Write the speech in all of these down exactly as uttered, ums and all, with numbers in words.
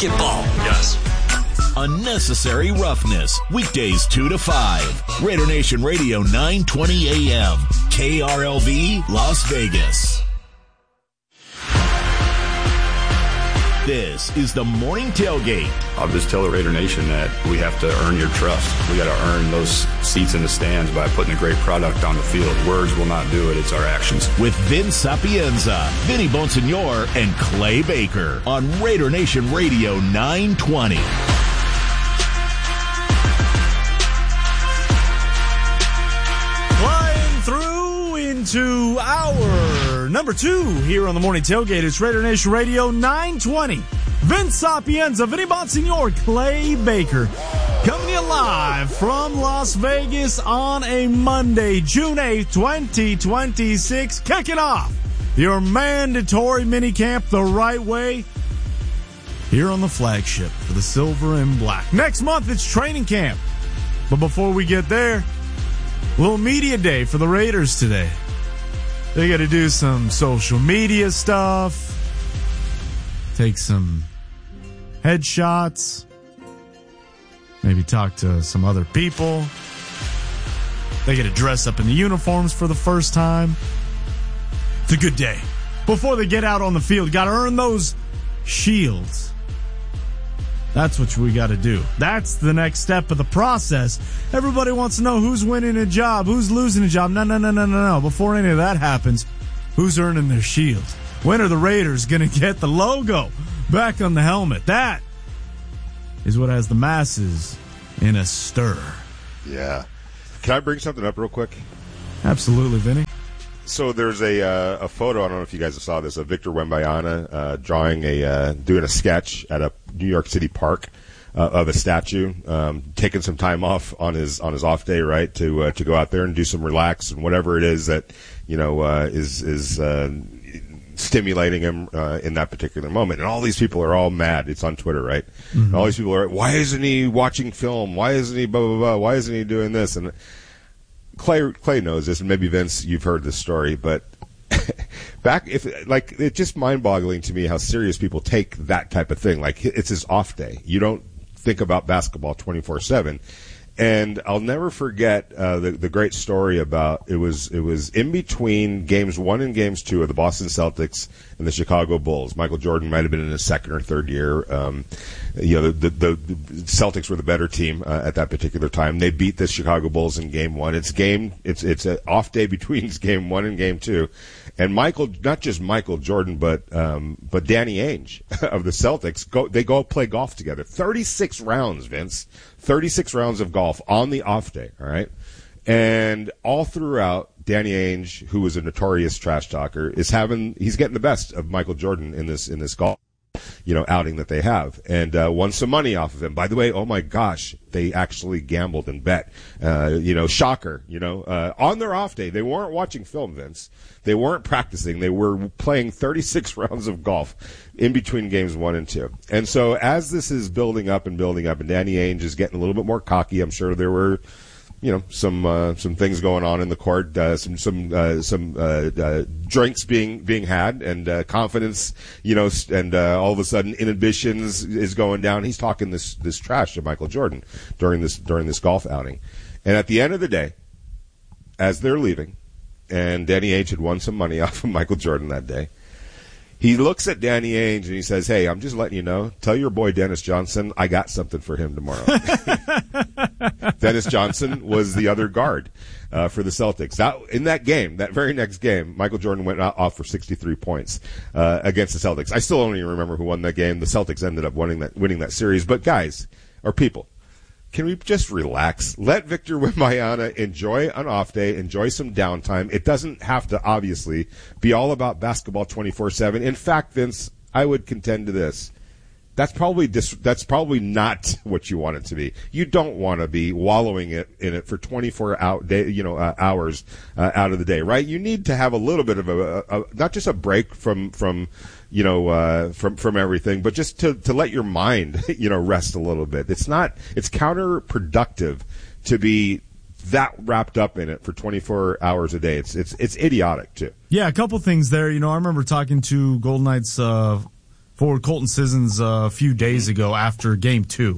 basketball. Yes. Unnecessary Roughness, weekdays two to five. Raider Nation Radio, nine twenty A M. K R L V, Las Vegas. This is the Morning Tailgate. I'll just tell the Raider Nation that we have to earn your trust. We got to earn those seats in the stands by putting a great product on the field. Words will not do it. It's our actions. With Vince Sapienza, Vinny Bonsignor, and Clay Baker on Raider Nation Radio nine twenty. Flying through into hour number two here on the Morning Tailgate. It's Raider Nation Radio nine twenty. Vince Sapienza, Vinny Bonsignor, Clay Baker. Coming to you live from Las Vegas on a Monday, June eighth, twenty twenty-six. Kicking off your mandatory minicamp the right way here on the flagship for the Silver and Black. Next month, it's training camp. But before we get there, a little media day for the Raiders today. They got to do some social media stuff, take some headshots, maybe talk to some other people. They got to dress up in the uniforms for the first time. It's a good day. Before they get out on the field, got to earn those shields. That's what we got to do. That's the next step of the process. Everybody wants to know who's winning a job, who's losing a job. No, no, no, no, no, no. Before any of that happens, who's earning their shield? When are the Raiders going to get the logo back on the helmet? That is what has the masses in a stir. Yeah. Can I bring something up real quick? Absolutely, Vinny. So there's a uh, a photo, I don't know if you guys saw this, of Victor Wembanyama uh, drawing a, uh, doing a sketch at a New York City park uh, of a statue, um, taking some time off on his on his off day, right, to uh, to go out there and do some relax and whatever it is that, you know, uh, is, is uh, stimulating him uh, in that particular moment. And all these people are all mad. It's on Twitter, right? Mm-hmm. All these people are, why isn't he watching film? Why isn't he blah, blah, blah? Why isn't he doing this? And Clay, Clay knows this, and maybe Vince, you've heard this story, but back if like it's just mind-boggling to me how serious people take that type of thing. Like it's his off day. You don't think about basketball twenty-four seven. And I'll never forget uh, the the great story about it was it was in between games one and games two of the Boston Celtics and the Chicago Bulls. Michael Jordan might have been in his second or third year. Um, you know, the, the, the Celtics were the better team uh, at that particular time. They beat the Chicago Bulls in game one. It's game it's it's an off day between game one and game two. And Michael, not just Michael Jordan, but um, but Danny Ainge of the Celtics, go they go play golf together. thirty-six rounds, Vince. thirty-six rounds of golf on the off day, all right? And all throughout, Danny Ainge, who was a notorious trash talker, is having he's getting the best of Michael Jordan in this in this golf, you know, outing that they have, and uh, won some money off of him. By the way, oh my gosh, they actually gambled and bet. Uh, you know, shocker. You know, uh, on their off day, they weren't watching film, Vince. They weren't practicing. They were playing thirty-six rounds of golf in between games one and two. And so as this is building up and building up, and Danny Ainge is getting a little bit more cocky, I'm sure there were, you know, some uh, some things going on in the court, uh, some some uh, some uh, uh, drinks being being had, and uh, confidence, you know, and uh, all of a sudden inhibitions is going down. He's talking this this trash to Michael Jordan during this during this golf outing, and at the end of the day, as they're leaving, and Danny Ainge had won some money off of Michael Jordan that day, he looks at Danny Ainge and he says, "Hey, I'm just letting you know. Tell your boy Dennis Johnson I got something for him tomorrow." Dennis Johnson was the other guard uh, for the Celtics. That, in that game, that very next game, Michael Jordan went off for sixty-three points uh, against the Celtics. I still don't even remember who won that game. The Celtics ended up winning that winning that series. But guys, or people, can we just relax? Let Victor Wembanyama enjoy an off day, enjoy some downtime. It doesn't have to, obviously, be all about basketball twenty-four seven. In fact, Vince, I would contend to this. That's probably dis- that's probably not what you want it to be. You don't want to be wallowing it in it for twenty-four out day, you know, uh, hours uh, out of the day, right? You need to have a little bit of a, a, a not just a break from from you know uh, from from everything, but just to to let your mind you know rest a little bit. It's not it's counterproductive to be that wrapped up in it for twenty-four hours a day. It's it's it's idiotic too. Yeah, a couple things there. You know, I remember talking to Golden Knights. Uh, for Colton Sissons uh, a few days ago after game two.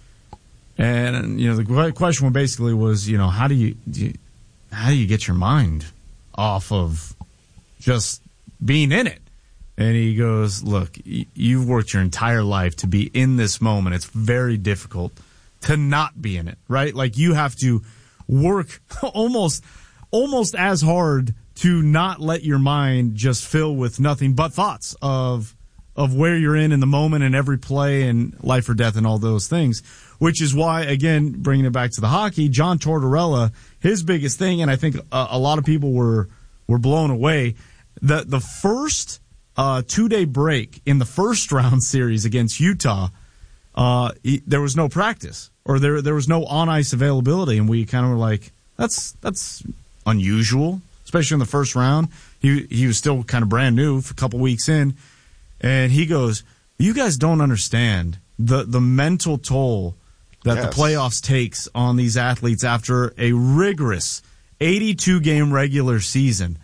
And, you know, the question basically was, you know, how do you, do you how do you get your mind off of just being in it? And he goes, look, you've worked your entire life to be in this moment. It's very difficult to not be in it, right? Like you have to work almost, almost as hard to not let your mind just fill with nothing but thoughts of, of where you're in in the moment and every play and life or death and all those things, which is why, again, bringing it back to the hockey, John Tortorella, his biggest thing, and I think a, a lot of people were, were blown away. The, the first, Uh, two-day break in the first round series against Utah, uh, he, there was no practice or there there was no on-ice availability, and we kind of were like, that's that's unusual, especially in the first round. He he was still kind of brand new, for a couple weeks in, and he goes, "You guys don't understand the the mental toll that yes. the playoffs takes on these athletes after a rigorous eighty-two game regular season."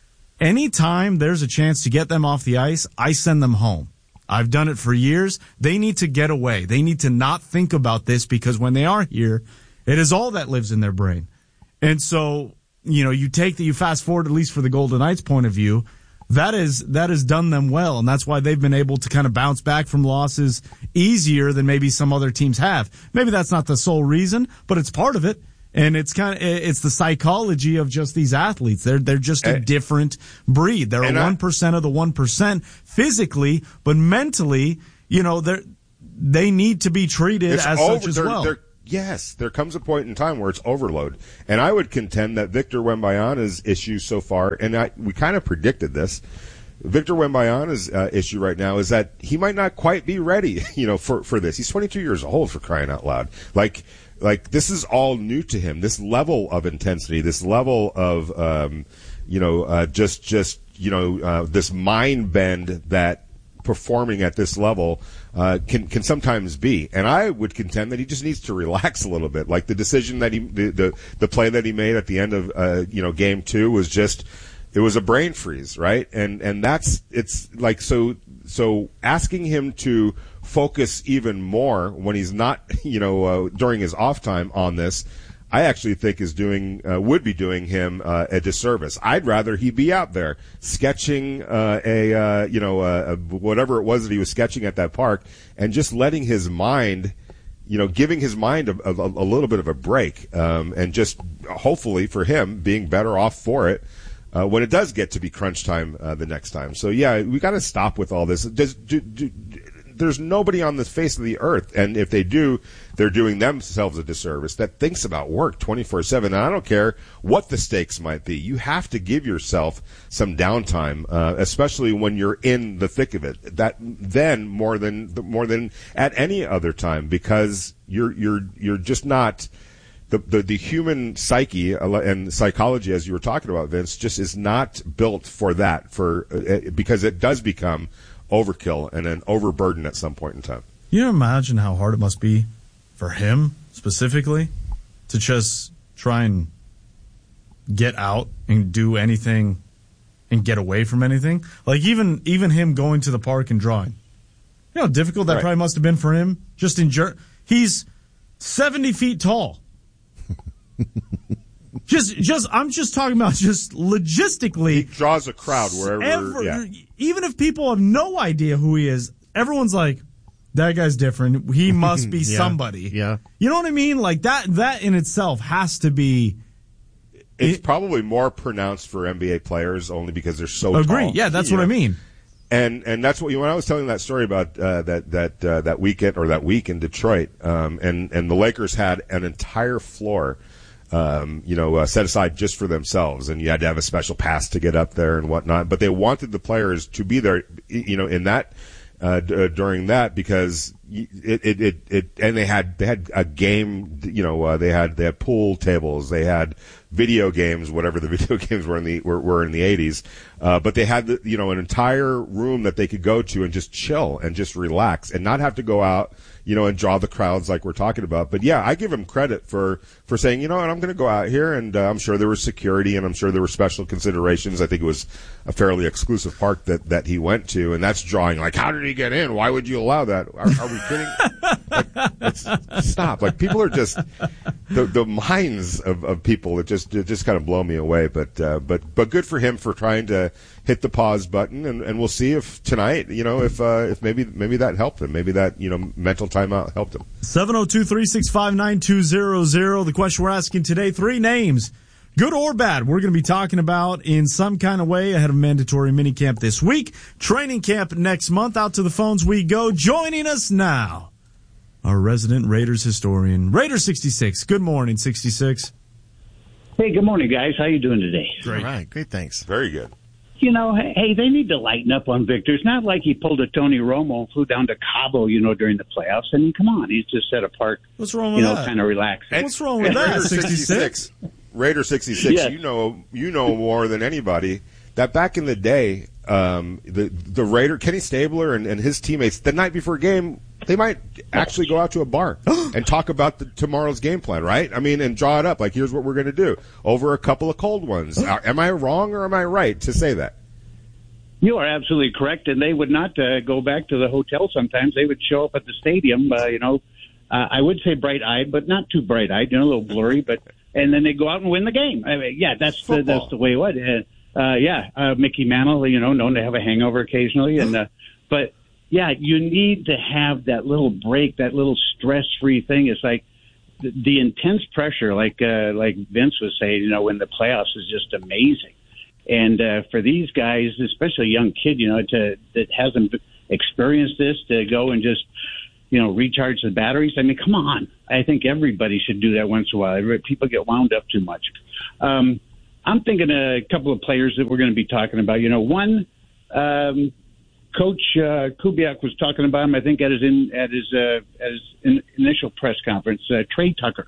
Anytime there's a chance to get them off the ice, I send them home. I've done it for years. They need to get away. They need to not think about this because when they are here, it is all that lives in their brain. And so, you know, you take the, you fast forward at least for the Golden Knights point of view, that is, that has done them well. And that's why they've been able to kind of bounce back from losses easier than maybe some other teams have. Maybe that's not the sole reason, but it's part of it. And it's kind of, it's the psychology of just these athletes. They're, they're just a different breed. They're a one percent of the one percent physically, but mentally, you know, they're, they need to be treated as over, such as they're, well. They're, yes, there comes a point in time where it's overload. And I would contend that Victor Wembanyama's issue so far, and I, we kind of predicted this, Victor Wembanyama's uh, issue right now is that he might not quite be ready, you know, for, for this. He's twenty-two years old, for crying out loud. Like, Like, this is all new to him, this level of intensity, this level of, um, you know, uh, just, just, you know, uh, this mind bend that performing at this level, uh, can, can sometimes be. And I would contend that he just needs to relax a little bit. Like the decision that he, the, the, the play that he made at the end of, uh, you know, game two was just, it was a brain freeze, right? And, and that's, it's like, so, so asking him to focus even more when he's not, you know, uh, during his off time on this, I actually think is doing, uh, would be doing him, uh, a disservice. I'd rather he be out there sketching, uh, a, uh, you know, uh, whatever it was that he was sketching at that park and just letting his mind, you know, giving his mind a, a, a little bit of a break, um, and just hopefully for him being better off for it. Uh, when it does get to be crunch time, uh, the next time. So yeah, we gotta stop with all this. Does, do, do, there's nobody on the face of the earth, and if they do, they're doing themselves a disservice, that thinks about work twenty-four seven. And I don't care what the stakes might be. You have to give yourself some downtime, uh, especially when you're in the thick of it. That then more than more than at any other time, because you're you're you're just not. The, the the human psyche and psychology, as you were talking about, Vince, just is not built for that. For uh, because it does become overkill and an overburden at some point in time. You imagine how hard it must be for him specifically to just try and get out and do anything and get away from anything. Like even even him going to the park and drawing. You know how difficult that right. probably must have been for him. Just in jer- he's seventy feet tall. just, just, I'm just talking about just logistically. He draws a crowd wherever. Ever, yeah. Even if people have no idea who he is, everyone's like, that guy's different. He must be yeah. somebody. Yeah. You know what I mean? Like that, that in itself has to be. It's it, probably more pronounced for N B A players only because they're so agree. tall. Yeah, that's what know? I mean. And and that's what you when I was telling that story about uh, that that uh, that weekend or that week in Detroit, um, and and the Lakers had an entire floor, um, you know, uh, set aside just for themselves, and you had to have a special pass to get up there and whatnot. But they wanted the players to be there, you know, in that uh, d- uh, during that because it, it, it, it, and they had, they had a game, you know, uh, they had, they had pool tables, they had video games, whatever the video games were in the, were, were in the eighties. Uh, but they had, the, you know, an entire room that they could go to and just chill and just relax and not have to go out, you know, and draw the crowds like we're talking about. But yeah, I give him credit for, for saying, you know what, I'm going to go out here, and uh, I'm sure there was security and I'm sure there were special considerations. I think it was a fairly exclusive park that, that he went to, and that's drawing like, how did he get in? Why would you allow that? Are, are we kidding? Like, let's stop. Like, people are just, the, the minds of, of people, it just, it just kind of blow me away. But, uh, but, but good for him for trying to hit the pause button, and, and we'll see if tonight, you know, if, uh, if maybe, maybe that helped him. Maybe that, you know, mental timeout helped him. seven oh two, three six five, nine two zero zero. The question we're asking today, three names, good or bad, we're going to be talking about in some kind of way ahead of mandatory minicamp this week. Training camp next month. Out to the phones we go. Joining us now, our resident Raiders historian, Raider sixty-six. Good morning, sixty-six. Hey, good morning, guys. How you doing today? Great. All right, great, thanks. Very good. You know, hey, they need to lighten up on Victor. It's not like he pulled a Tony Romo and flew down to Cabo, you know, during the playoffs. I mean, come on. He's just set apart. What's wrong with you know, that? kind of relaxed. What's wrong with that, Raider sixty-six? Raider sixty-six, Yes. you know, you know more than anybody that back in the day, um, the the Raider, Kenny Stabler and, and his teammates, the night before a game, they might actually go out to a bar and talk about the, tomorrow's game plan, right? I mean, and draw it up like, here's what we're going to do over a couple of cold ones. Are, am I wrong or am I right to say that? You are absolutely correct, and they would not uh, go back to the hotel sometimes. They would show up at the stadium, uh, you know, uh, I would say bright-eyed, but not too bright-eyed, you know, a little blurry, but and then they go out and win the game. I mean, yeah, that's the, that's the way it was. Uh, uh, yeah, uh, Mickey Mantle, you know, known to have a hangover occasionally, and uh, but yeah, you need to have that little break, that little stress-free thing. It's like the, the intense pressure, like uh, like Vince was saying, you know, when the playoffs is just amazing. And uh, for these guys, especially a young kid, you know, to, that hasn't experienced this, to go and just, you know, recharge the batteries. I mean, come on. I think everybody should do that once in a while. People get wound up too much. Um, I'm thinking a couple of players that we're going to be talking about. You know, one, um, Coach uh, Kubiak was talking about him, I think, at his in, at his uh, at his in, initial press conference. Uh, Trey Tucker,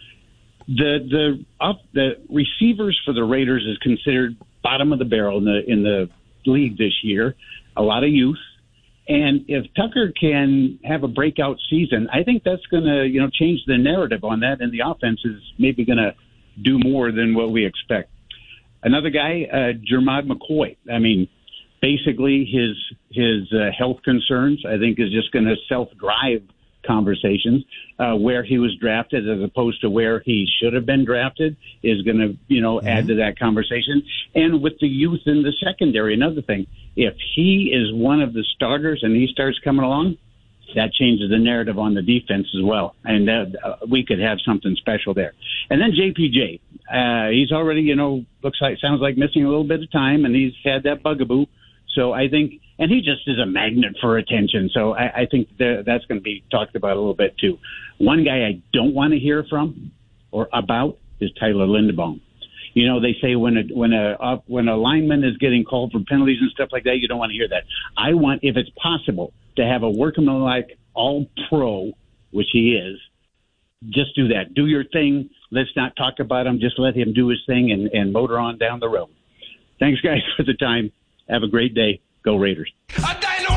the the up the receivers for the Raiders is considered bottom of the barrel in the in the league this year. A lot of youth, and if Tucker can have a breakout season, I think that's going to you know change the narrative on that, and the offense is maybe going to do more than what we expect. Another guy, uh, Jermod McCoy. I mean, basically his his uh, health concerns, I think, is just going to self-drive conversations. Uh, where he was drafted as opposed to where he should have been drafted is going to, you know, mm-hmm. add to that conversation. And with the youth in the secondary, another thing, if he is one of the starters and he starts coming along, that changes the narrative on the defense as well. And uh, we could have something special there. And then J P J, uh, he's already, you know, looks like, sounds like missing a little bit of time, and he's had that bugaboo. So I think, and he just is a magnet for attention. So I, I think that, that's going to be talked about a little bit too. One guy I don't want to hear from or about is Tyler Linderbaum. You know, they say when a when a uh, when a lineman is getting called for penalties and stuff like that, you don't want to hear that. I want, if it's possible, to have a workmanlike all-pro, which he is. Just do that. Do your thing. Let's not talk about him. Just let him do his thing and, and motor on down the road. Thanks, guys, for the time. Have a great day. Go Raiders. A dynamite!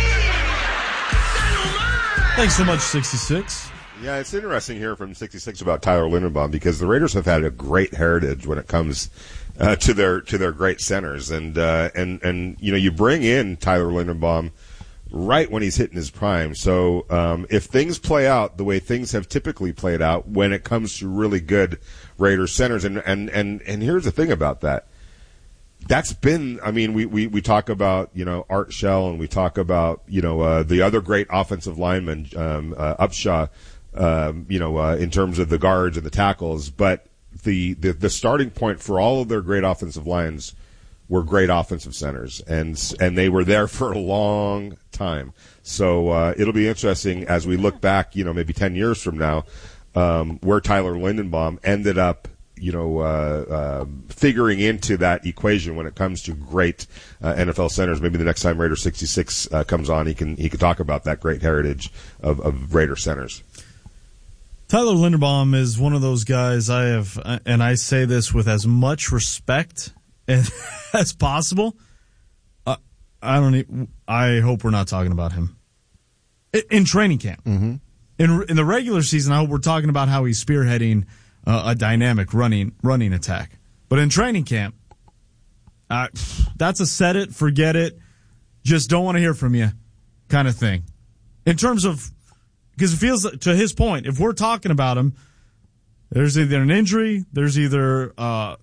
Dynamite! Thanks so much, sixty-six. Yeah, it's interesting hearing from sixty-six about Tyler Linderbaum because the Raiders have had a great heritage when it comes uh, to their to their great centers, and uh, and and you know you bring in Tyler Linderbaum right when he's hitting his prime. So um, if things play out the way things have typically played out when it comes to really good Raiders centers, and and and, and here's the thing about that. That's been, I mean, we, we, we talk about, you know, Art Shell, and we talk about, you know, uh, the other great offensive lineman, um, uh, Upshaw, um, you know, uh, in terms of the guards and the tackles. But the, the, the starting point for all of their great offensive lines were great offensive centers. And, and they were there for a long time. So, uh, it'll be interesting as we look back, you know, maybe ten years from now, um, where Tyler Linderbaum ended up, you know, uh, uh, figuring into that equation when it comes to great uh, N F L centers. Maybe the next time Raider sixty-six uh, comes on, he can he can talk about that great heritage of, of Raider centers. Tyler Linderbaum is one of those guys I have, and I say this with as much respect as possible. Uh, I don't. Even, I hope we're not talking about him in training camp. Mm-hmm. In in the regular season, I hope we're talking about how he's spearheading uh, a dynamic running running attack. But in training camp, uh, that's a set it, forget it, just don't want to hear from you kind of thing. In terms of. Because it feels, to his point, if we're talking about him, there's either an injury, there's either uh,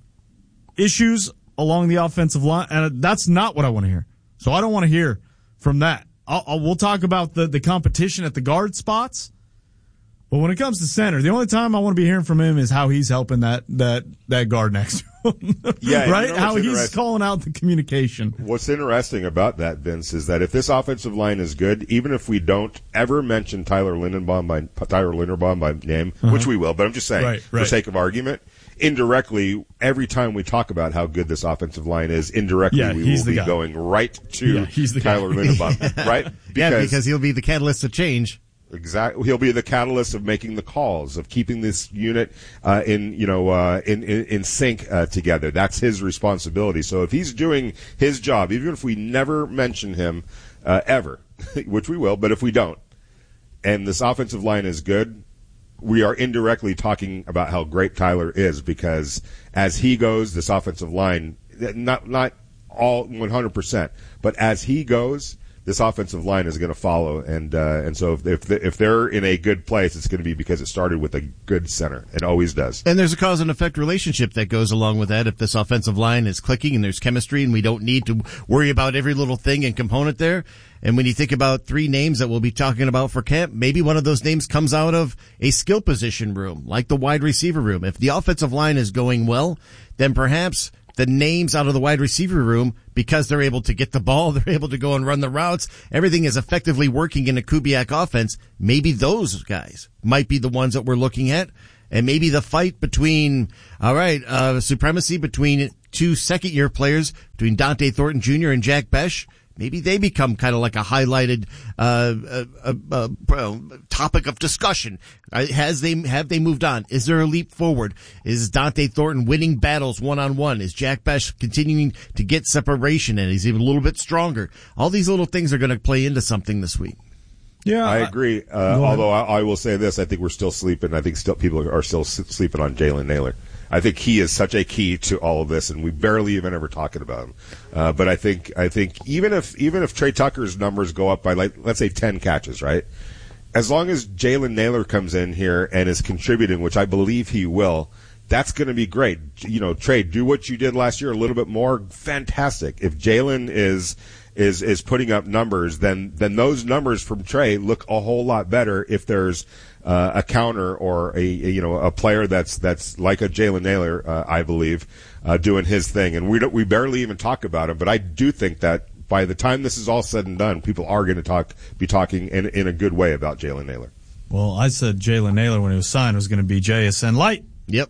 issues along the offensive line, and that's not what I want to hear. So I don't want to hear from that. I'll, I'll, we'll talk about the, the competition at the guard spots, but when it comes to center, the only time I want to be hearing from him is how he's helping that that, that guard next to him. Yeah, right? You know how he's calling out the communication. What's interesting about that, Vince, is that if this offensive line is good, even if we don't ever mention Tyler Linderbaum by Tyler Linderbaum by name, uh-huh. which we will, but I'm just saying, right, right. for sake of argument, indirectly, every time we talk about how good this offensive line is, indirectly yeah, we will be guy. going right to yeah, he's the Tyler guy. Linderbaum, right? Because, yeah, because he'll be the catalyst of change. Exactly, he'll be the catalyst of making the calls, of keeping this unit uh, in, you know, uh, in, in in sync uh, together. That's his responsibility. So if he's doing his job, even if we never mention him uh, ever, which we will, but if we don't, and this offensive line is good, we are indirectly talking about how great Tyler is, because as he goes, this offensive line, not not all one hundred percent, but as he goes, this offensive line is going to follow, and uh, and so if if, if they're in a good place, it's going to be because it started with a good center. It always does. And there's a cause and effect relationship that goes along with that. If this offensive line is clicking and there's chemistry, and we don't need to worry about every little thing and component there. And when you think about three names that we'll be talking about for camp, maybe one of those names comes out of a skill position room, like the wide receiver room. If the offensive line is going well, then perhaps the names out of the wide receiver room, because they're able to get the ball, they're able to go and run the routes, everything is effectively working in a Kubiak offense. Maybe those guys might be the ones that we're looking at. And maybe the fight between, all right, uh, supremacy between two second year players, between Dante Thornton Junior and Jack Bech, maybe they become kind of like a highlighted uh, uh, uh, uh, topic of discussion. Uh, has they have they moved on? Is there a leap forward? Is Dante Thornton winning battles one on one? Is Jack Bech continuing to get separation, and he's even a little bit stronger? All these little things are going to play into something this week. Yeah, I agree. Uh, although I, I will say this, I think we're still sleeping. I think still people are still sleeping on Jalen Nailor. I think he is such a key to all of this, and we barely even ever talking about him. Uh, but I think I think even if even if Trey Tucker's numbers go up by, like, let's say ten catches, right? As long as Jalen Nailor comes in here and is contributing, which I believe he will, that's going to be great. You know, Trey, do what you did last year a little bit more. Fantastic. If Jalen is is is putting up numbers, then then those numbers from Trey look a whole lot better if there's Uh, a counter or a, a you know a player that's that's like a Jalen Nailor, uh, I believe, uh, doing his thing, and we don't, we barely even talk about him. But I do think that by the time this is all said and done, people are going to talk be talking in in a good way about Jalen Nailor. Well, I said Jalen Nailor when he was signed was going to be J S N Light. Yep.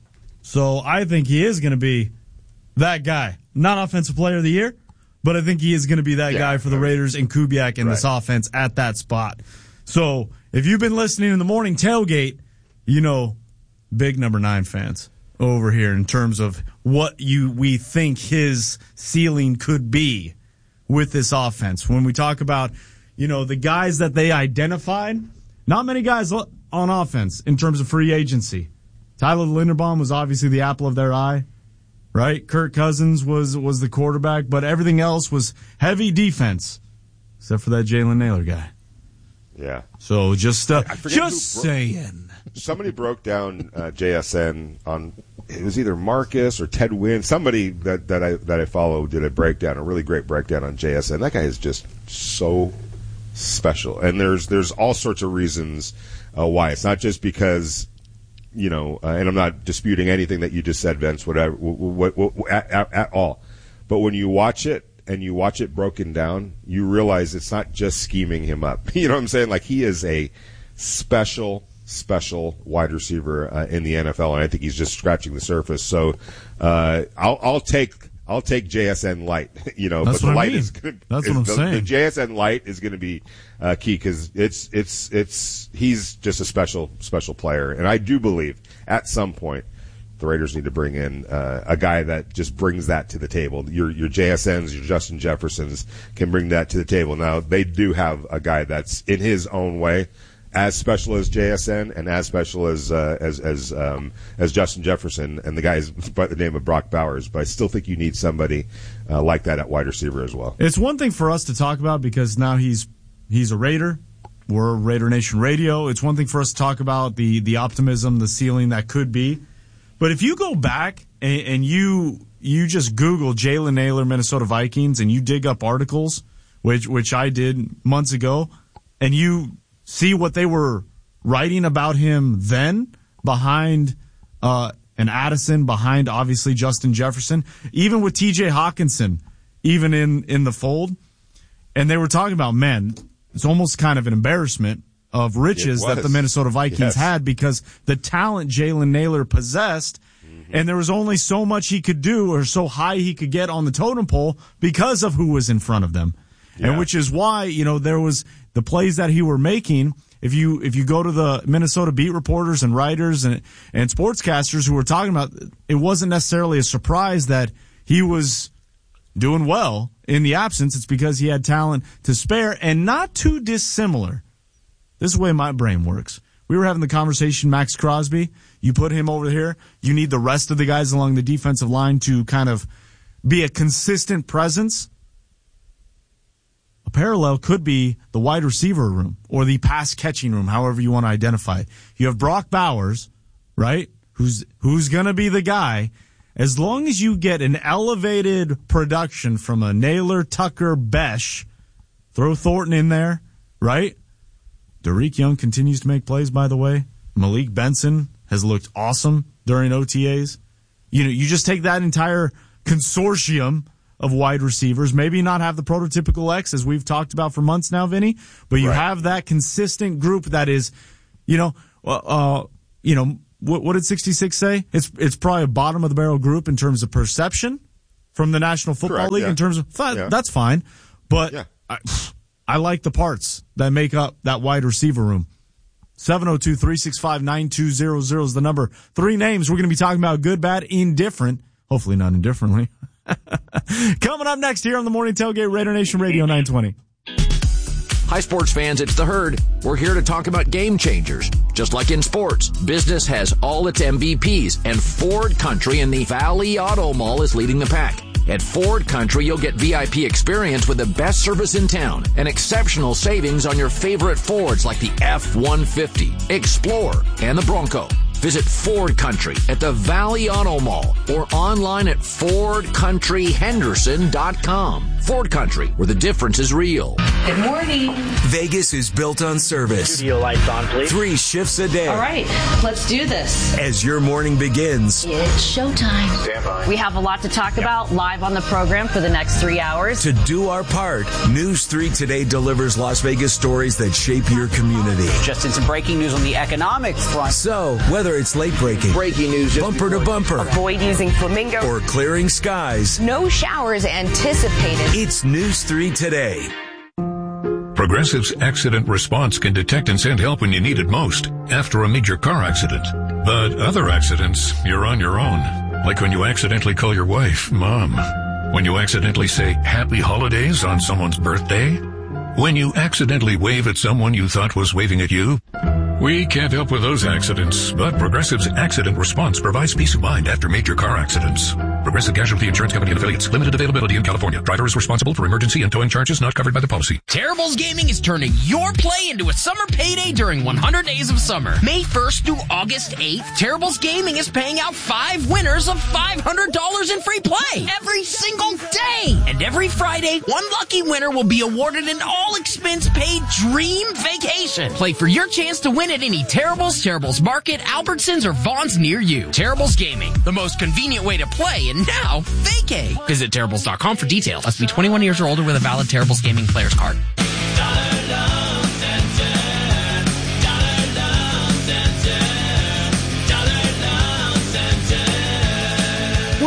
So I think he is going to be that guy, not offensive player of the year, but I think he is going to be that yeah, guy for the Raiders and Kubiak in right. this offense at that spot. So if you've been listening in the morning tailgate, you know, big number nine fans over here in terms of what you we think his ceiling could be with this offense. When we talk about, you know, the guys that they identified, not many guys on offense in terms of free agency. Tyler Linderbaum was obviously the apple of their eye, right? Kirk Cousins was was the quarterback, but everything else was heavy defense, except for that Jalen Nailor guy. Yeah. So just uh, just bro- saying. Somebody broke down uh, J S N on, it was either Marcus or Ted Wynn. Somebody that, that I that I follow did a breakdown, a really great breakdown on J S N. That guy is just so special, and there's there's all sorts of reasons uh, why. It's not just because, you know, uh, and I'm not disputing anything that you just said, Vince, whatever, what, what, what, at, at, at all. But when you watch it, and you watch it broken down, you realize it's not just scheming him up. You know what I'm saying? Like, he is a special special wide receiver uh, in the N F L, and I think he's just scratching the surface. So uh, I'll, I'll take I'll take J S N light. You know, That's but the what light I mean. is gonna, That's is what I'm the, saying. The J S N light is going to be uh, key because it's it's it's he's just a special special player, and I do believe at some point the Raiders need to bring in uh, a guy that just brings that to the table. Your your J S Ns, your Justin Jeffersons can bring that to the table. Now they do have a guy that's in his own way as special as J S N and as special as uh, as as um, as Justin Jefferson, and the guy is by the name of Brock Bowers. But I still think you need somebody uh, like that at wide receiver as well. It's one thing for us to talk about because now he's he's a Raider. We're Raider Nation Radio. It's one thing for us to talk about the the optimism, the ceiling that could be. But if you go back and, and you you just Google Jalen Nailor, Minnesota Vikings, and you dig up articles, which which I did months ago, and you see what they were writing about him then behind uh, an Addison, behind obviously Justin Jefferson, even with T J Hawkinson, even in, in the fold. And they were talking about, man, it's almost kind of an embarrassment of riches that the Minnesota Vikings yes. had because the talent Jalen Nailor possessed, mm-hmm. and there was only so much he could do or so high he could get on the totem pole because of who was in front of them. Yeah. And which is why, you know, there was the plays that he were making. If you if you go to the Minnesota beat reporters and writers and and sportscasters who were talking about, it wasn't necessarily a surprise that he was doing well in the absence. It's because he had talent to spare and not too dissimilar. This is the way my brain works. We were having the conversation, Max Crosby. You put him over here. You need the rest of the guys along the defensive line to kind of be a consistent presence. A parallel could be the wide receiver room or the pass catching room, however you want to identify it. You have Brock Bowers, right, who's who's going to be the guy. As long as you get an elevated production from a Nailor, Tucker, Besh, throw Thornton in there, right? Derek Young continues to make plays, by the way. Malik Benson has looked awesome during O T As. You know, you just take that entire consortium of wide receivers, maybe not have the prototypical X as we've talked about for months now, Vinny, but you right. have that consistent group that is, you know, uh, you know, what, what did sixty-six say? It's it's probably a bottom of the barrel group in terms of perception from the National Football Correct, League yeah. in terms of th- yeah. that's fine, but yeah. I, I like the parts that make up that wide receiver room. seven oh two, three six five, nine two zero zero is the number. Three names we're going to be talking about: good, bad, indifferent. Hopefully not indifferently. Coming up next here on the Morning Tailgate, Raider Nation Radio nine twenty. Hi, sports fans. It's The Herd. We're here to talk about game changers. Just like in sports, business has all its M V Ps, and Ford Country in the Valley Auto Mall is leading the pack. At Ford Country, you'll get V I P experience with the best service in town and exceptional savings on your favorite Fords like the F one fifty, Explorer, and the Bronco. Visit Ford Country at the Valley Auto Mall or online at ford country henderson dot com. Ford Country, where the difference is real. Good morning. Vegas is built on service. Studio lights on, please. Three shifts a day. All right, let's do this. As your morning begins. It's showtime. Stand by. We have a lot to talk about live on the program for the next three hours. To do our part, News three Today delivers Las Vegas stories that shape your community. Just in some breaking news on the economics front. So, whether it's late breaking, breaking news, bumper to bumper, avoid using flamingo, or clearing skies, no showers anticipated. It's News three Today. Progressive's accident response can detect and send help when you need it most after a major car accident. But other accidents, you're on your own. Like when you accidentally call your wife Mom. When you accidentally say Happy Holidays on someone's birthday. When you accidentally wave at someone you thought was waving at you. We can't help with those accidents, but Progressive's accident response provides peace of mind after major car accidents. Progressive Casualty Insurance Company and Affiliates. Limited availability in California. Driver is responsible for emergency and towing charges not covered by the policy. Terribles Gaming is turning your play into a summer payday during one hundred days of summer. May first through August eighth, Terribles Gaming is paying out five winners of five hundred dollars in free play every single day. And every Friday, one lucky winner will be awarded an all-expense-paid dream vacation. Play for your chance to win at any Terribles, Terribles Market, Albertsons, or Vaughn's near you. Terribles Gaming, the most convenient way to play, and now vacay. Visit Terribles dot com for details. Must be twenty-one years or older with a valid Terribles Gaming player's card.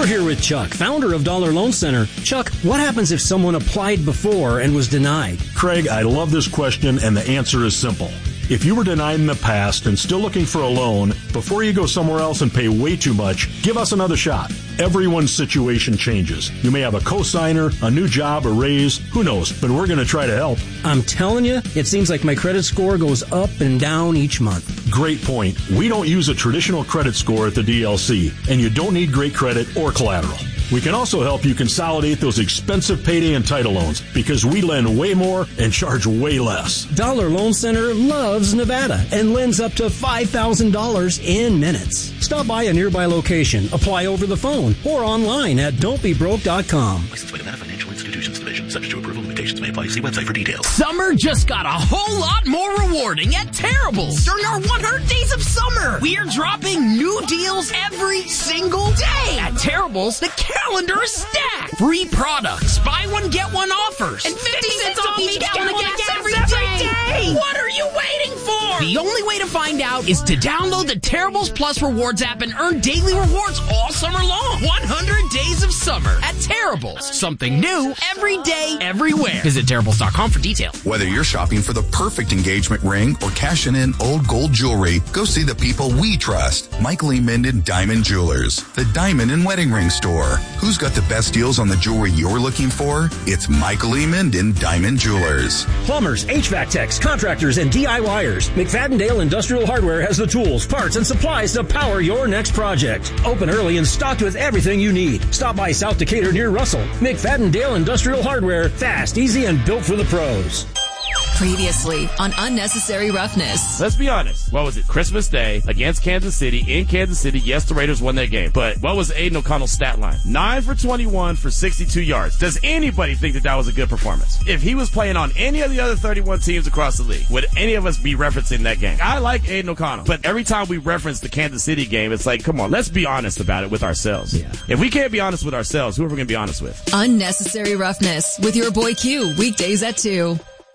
here with Chuck, founder of Dollar Loan Center. Chuck, what happens if someone applied before and was denied? Craig, I love this question, and the answer is simple. If you were denied in the past and still looking for a loan, before you go somewhere else and pay way too much, give us another shot. Everyone's situation changes. You may have a cosigner, a new job, a raise, who knows, but we're going to try to help. I'm telling you, it seems like my credit score goes up and down each month. Great point. We don't use a traditional credit score at the D L C, and you don't need great credit or collateral. We can also help you consolidate those expensive payday and title loans because we lend way more and charge way less. Dollar Loan Center loves Nevada and lends up to five thousand dollars in minutes. Stop by a nearby location, apply over the phone, or online at don't be broke dot com. Licensed by Nevada Financial Institutions Division. Subject to approval. Limitations may apply. See website for details. Summer just got a whole lot more rewarding at Terrible's during our one hundred days of summer. We are dropping new deals every single day. At Terrible's, the calendar is stacked. Free products, buy one, get one offers, and fifty cents off each gallon of gas every day. What are you waiting for? The only way to find out is to download the Terrible's Plus Rewards app and earn daily rewards all summer long. one hundred days of summer at Terrible's. Something new every day, everywhere. Visit Terrible's dot com for details. Whether you're shopping for the perfect engagement ring or cashing in old gold jewelry, go see the people we trust. Michael E. Minden Diamond Jewelers, the diamond and wedding ring store. Who's got the best deals on the jewelry you're looking for? It's Michael E. Minden Diamond Jewelers. Plumbers, H V A C techs, contractors, and DIYers. McFadden-Dale Industrial Hardware has the tools, parts, and supplies to power your next project. Open early and stocked with everything you need. Stop by South Decatur near Russell. McFadden-Dale Industrial Hardware. Fast, easy, and built for the pros. Previously on Unnecessary Roughness. Let's be honest. What was it? Christmas Day against Kansas City in Kansas City. Yes, the Raiders won that game. But what was Aiden O'Connell's stat line? nine for twenty-one for sixty-two yards. Does anybody think that that was a good performance? If he was playing on any of the other thirty-one teams across the league, would any of us be referencing that game? I like Aiden O'Connell. But every time we reference the Kansas City game, it's like, come on, let's be honest about it with ourselves. Yeah. If we can't be honest with ourselves, who are we going to be honest with? Unnecessary Roughness with your boy Q. Weekdays at two.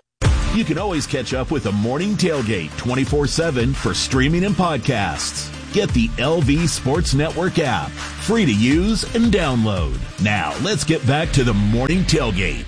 You can always catch up with the Morning Tailgate twenty-four seven for streaming and podcasts. Get the L V Sports Network app, free to use and download. Now, let's get back to the Morning Tailgate.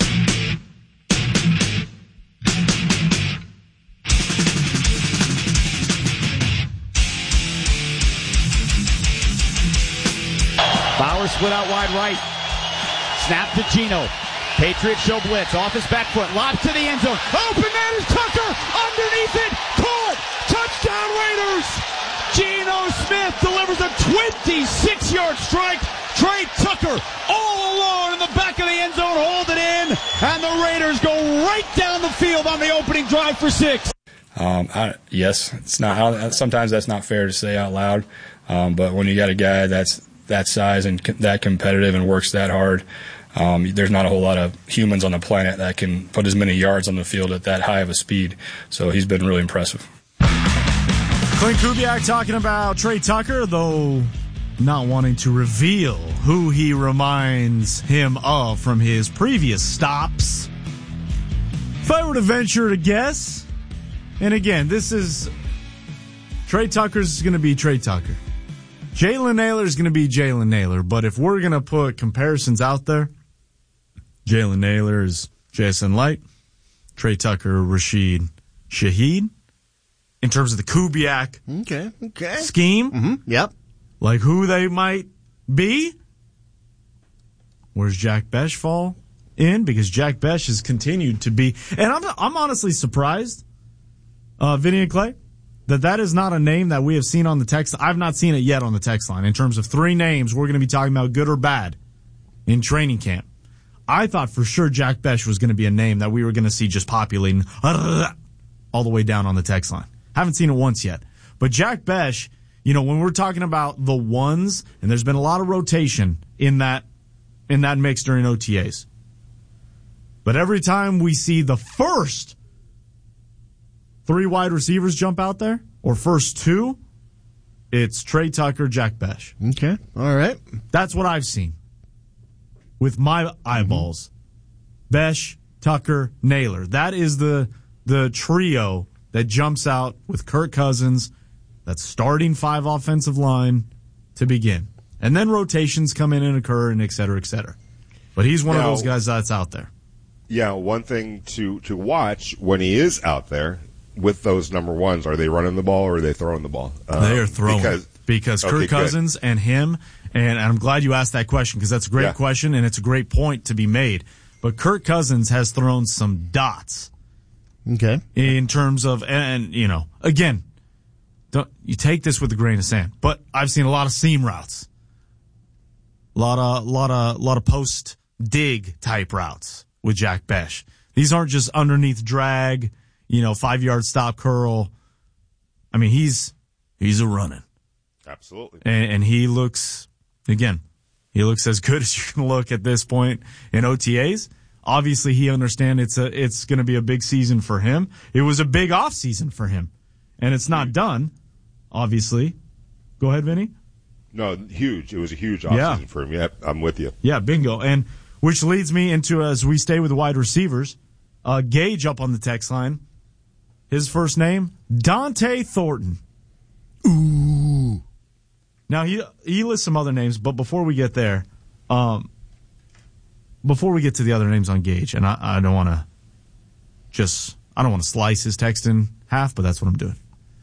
Bowers split out wide right. Snap to Gino. Patriots show blitz. Off his back foot. Lobs to the end zone. Open man is Tucker. Underneath it. Caught. Touchdown Raiders. Geno Smith delivers a twenty-six-yard strike. Trey Tucker all alone in the back of the end zone. Hold it in. And the Raiders go right down the field on the opening drive for six. Um, I, yes, it's not. Sometimes that's not fair to say out loud. Um, but when you got a guy that's that size and that competitive and works that hard, Um, there's not a whole lot of humans on the planet that can put as many yards on the field at that high of a speed. So he's been really impressive. Clint Kubiak talking about Trey Tucker, though not wanting to reveal who he reminds him of from his previous stops. If I were to venture to guess, and again, this is Trey Tucker's going to be Trey Tucker. Jalen Nailor is going to be Jalen Nailor, but if we're going to put comparisons out there, Jalen Nailor is Jason Light, Trey Tucker, Rashid Shaheed. In terms of the Kubiak okay, okay. scheme, mm-hmm. Yep, like who they might be. Where's Jack Besh fall in? Because Jack Besh has continued to be, and I'm I'm honestly surprised, uh, Vinny and Clay, that that is not a name that we have seen on the text. I've not seen it yet on the text line in terms of three names we're going to be talking about, good or bad, in training camp. I thought for sure Jack Besh was going to be a name that we were going to see just populating all the way down on the text line. Haven't seen it once yet. But Jack Besh, you know, when we're talking about the ones, and there's been a lot of rotation in that in that mix during O T As. But every time we see the first three wide receivers jump out there, or first two, it's Trey Tucker, Jack Besh. Okay, all right. That's what I've seen with my eyeballs. Mm-hmm. Besh, Tucker, Nailor. That is the the trio that jumps out with Kirk Cousins, that's starting five offensive line to begin. And then rotations come in and occur, and et cetera, et cetera. But he's one now, of those guys that's out there. Yeah, one thing to, to watch when he is out there with those number ones, are they running the ball or are they throwing the ball? Um, they are throwing. Because, because okay, Kirk Cousins good. and him, and I'm glad you asked that question because that's a great yeah. question, and it's a great point to be made. But Kirk Cousins has thrown some dots. Okay. In terms of, and, you know, again, don't, you take this with a grain of sand, but I've seen a lot of seam routes. A lot of, lot of, lot of post dig type routes with Jack Bech. These aren't just underneath drag, you know, five yard stop curl. I mean, he's, he's a running. Absolutely. And, and he looks, again, he looks as good as you can look at this point in O T As. Obviously, he understands it's a, it's going to be a big season for him. It was a big off season for him, and it's not done. Obviously, go ahead, Vinny. No, huge. It was a huge offseason yeah. for him. Yeah, I'm with you. Yeah, bingo. And which leads me into, as we stay with the wide receivers, uh, Gage up on the text line. His first name, Dante Thornton. Ooh. Now, he he lists some other names, but before we get there, um, before we get to the other names on Gage, and I, I don't want to just, I don't want to slice his text in half, but that's what I'm doing.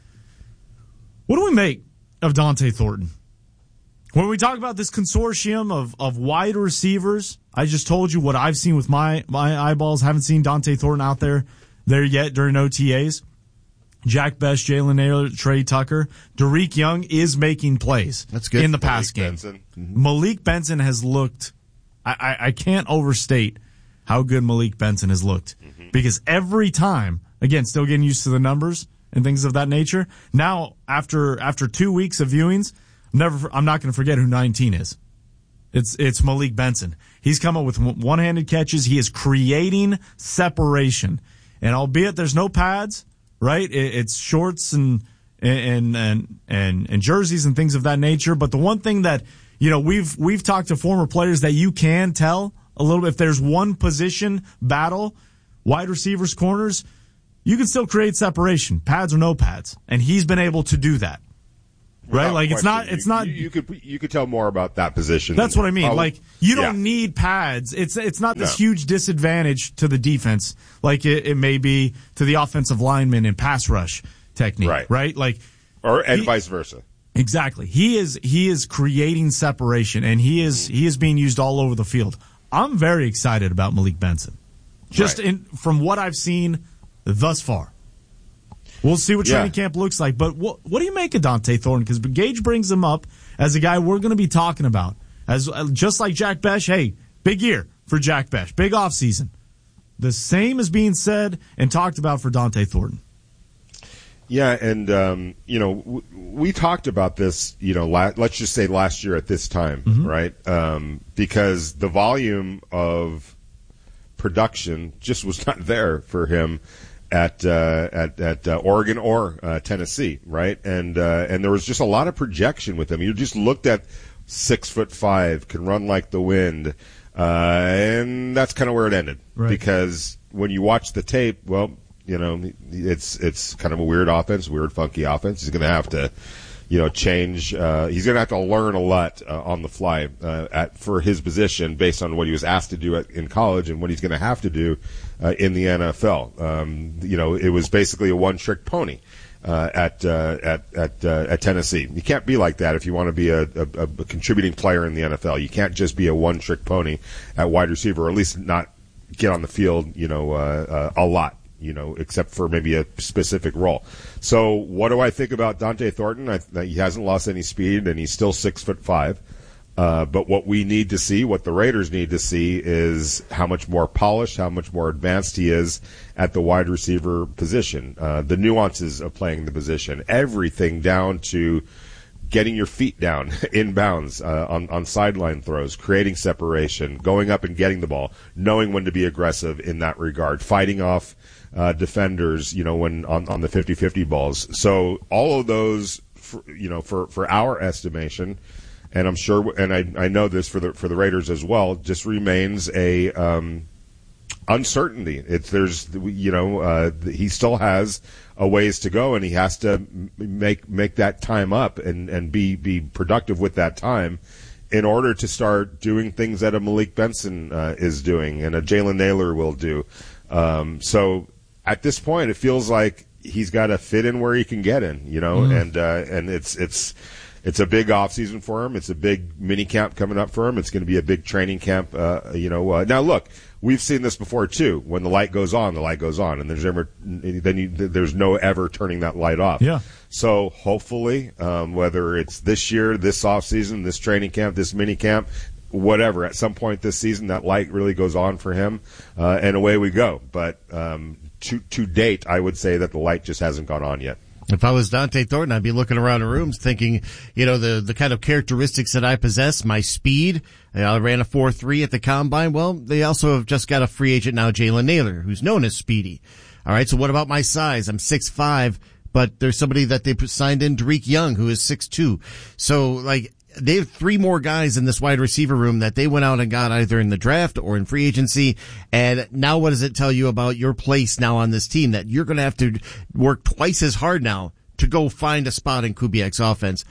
What do we make of Dante Thornton? When we talk about this consortium of, of wide receivers, I just told you what I've seen with my, my eyeballs. Haven't seen Dante Thornton out there there yet during O T As. Jack Bech, Jalen Naylor, Trey Tucker. Derek Young is making plays. That's good. In the Malik pass game. Benson. Mm-hmm. Malik Benson has looked, I, I, I can't overstate how good Malik Benson has looked. Mm-hmm. Because every time, again, still getting used to the numbers and things of that nature. Now, after after two weeks of viewings, I'm never, I'm not going to forget who nineteen is. It's it's Malik Benson. He's come up with one-handed catches. He is creating separation. And albeit there's no pads, right? It's shorts and and and and and jerseys and things of that nature. But the one thing that, you know, we've we've talked to former players that you can tell a little bit, if there's one position battle, wide receivers, corners, you can still create separation, pads or no pads, and he's been able to do that. Right? Without Like question. it's not you, it's not you, you could you could tell more about that position. That's what I mean. Oh, like you don't yeah. need pads. It's it's not this No. huge disadvantage to the defense like it, it may be to the offensive lineman in pass rush technique. Right. Right? Like or and he, vice versa. Exactly. He is he is creating separation, and he is he is being used all over the field. I'm very excited about Malik Benson. Just Right. in from what I've seen thus far. We'll see what Yeah. training camp looks like. But what what do you make of Dante Thornton? Because Gage brings him up as a guy we're going to be talking about. As just like Jack Bech, hey, big year for Jack Bech, big offseason. The same is being said and talked about for Dante Thornton. Yeah, and um, you know, w- we talked about this. You know, la- let's just say last year at this time, Mm-hmm. right? Um, because the volume of production just was not there for him at uh, at at uh, Oregon or uh, Tennessee, right? And uh, and there was just a lot of projection with him. You just looked at six foot five, can run like the wind, uh, and that's kind of where it ended. Right. Because when you watch the tape, well, you know, it's it's kind of a weird offense, weird funky offense. He's going to have to, you know, change. Uh, he's going to have to learn a lot uh, on the fly uh, at for his position based on what he was asked to do at, in college and what he's going to have to do uh, in the N F L. Um, you know, it was basically a one-trick pony uh, at uh, at at uh, at Tennessee. You can't be like that if you want to be a, a, a contributing player in the N F L. You can't just be a one-trick pony at wide receiver, or at least not get on the field, you know, uh, uh, a lot. You know, except for maybe a specific role. So, what do I think about Dante Thornton? I, he hasn't lost any speed, and he's still six foot five. Uh, but what we need to see, what the Raiders need to see, is how much more polished, how much more advanced he is at the wide receiver position. Uh, the nuances of playing the position, everything down to getting your feet down in bounds uh, on, on sideline throws, creating separation, going up and getting the ball, knowing when to be aggressive in that regard, fighting off uh, defenders, you know, when on, on the fifty-fifty balls. So all of those, for, you know, for, for our estimation, and I'm sure, and I, I know this for the for the Raiders as well, just remains a um, uncertainty. It's there's you know uh, he still has a ways to go, and he has to make make that time up and, and be be productive with that time in order to start doing things that a Malik Benson uh, is doing and a Jalen Naylor will do. Um, so at this point, it feels like he's got to fit in where he can get in, you know, mm. and uh, and it's it's it's a big off season for him. It's a big mini camp coming up for him. It's going to be a big training camp, uh, you know. Uh, now, look, we've seen this before too. When the light goes on, the light goes on, and there's ever then you, there's no ever turning that light off. Yeah. So hopefully, um, whether it's this year, this off season, this training camp, this mini camp, whatever, at some point this season, that light really goes on for him, uh, and away we go. But um, to to date, I would say that the light just hasn't gone on yet. If I was Dante Thornton, I'd be looking around the rooms thinking, you know, the, the kind of characteristics that I possess, my speed. I ran a four three at the combine. Well, they also have just got a free agent now, Jalen Naylor, who's known as speedy. All right. So what about my size? I'm six five, but there's somebody that they signed in, Derek Young, who is six two. So like, they have three more guys in this wide receiver room that they went out and got either in the draft or in free agency. And now what does it tell you about your place now on this team? That you're going to have to work twice as hard now to go find a spot in Kubiak's offense.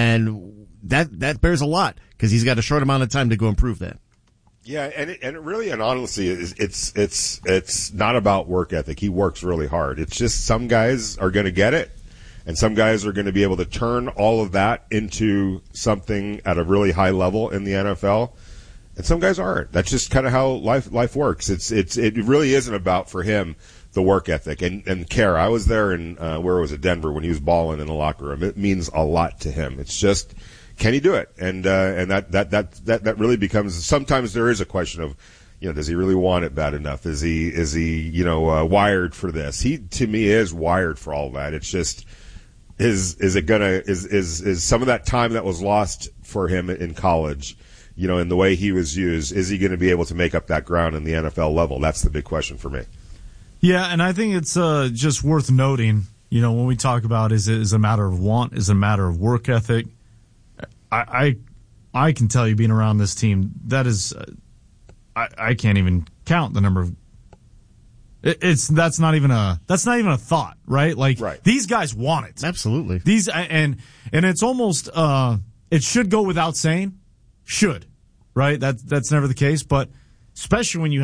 And that, that bears a lot because he's got a short amount of time to go improve that. Yeah, and it, and it really and honestly, it's it's it's it's not about work ethic. He works really hard. It's just some guys are going to get it. And some guys are going to be able to turn all of that into something at a really high level in the N F L, and some guys aren't. That's just kind of how life life works. It's it's it really isn't about for him the work ethic and and care. I was there in uh, where was it, Denver, when he was balling in the locker room. It means a lot to him. It's just, can he do it? And uh, and that, that that that that really becomes. Sometimes there is a question of, you know, does he really want it bad enough? Is he is he you know uh, wired for this? He to me is wired for all that. It's just. Is is it gonna is is is some of that time that was lost for him in college, you know, in the way he was used, is he going to be able to make up that ground in the N F L level? That's the big question for me. Yeah, and I think it's uh, just worth noting, you know, when we talk about is it is a matter of want, is it a matter of work ethic. I I, I can tell you, being around this team, that is, uh, I I can't even count the number of. It's that's not even a that's not even a thought, right? Like right. These guys want it. Absolutely. These and and it's almost uh it should go without saying, should, right? That that's never the case, but especially when you